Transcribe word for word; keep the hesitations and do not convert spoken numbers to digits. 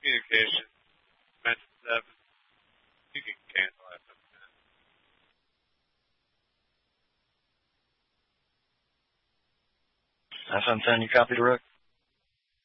communication. Mention seven. You can cancel after that. That's what I'm saying. You copied, Rook?